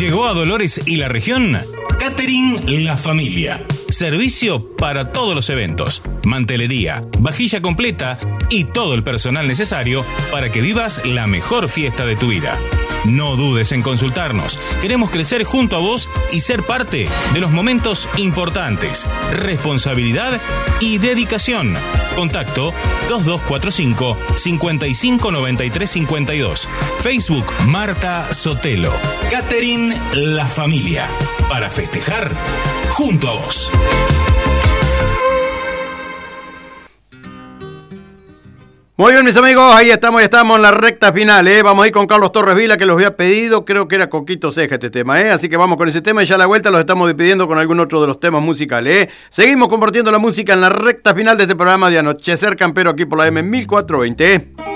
Llegó a Dolores y la región Catering La Familia. Servicio para todos los eventos, mantelería, vajilla completa y todo el personal necesario para que vivas la mejor fiesta de tu vida. No dudes en consultarnos. Queremos crecer junto a vos y ser parte de los momentos importantes. Responsabilidad y dedicación. Contacto 2245 559352. Facebook Marta Sotelo. Catering La Familia. Para festejar junto a vos. Muy bien, mis amigos, ahí estamos en la recta final, Vamos a ir con Carlos Torres Vila, que los había pedido, creo que era Coquito Ceja este tema, Así que vamos con ese tema y ya a la vuelta los estamos despidiendo con algún otro de los temas musicales, Seguimos compartiendo la música en la recta final de este programa de Anochecer Campero aquí por la M1420,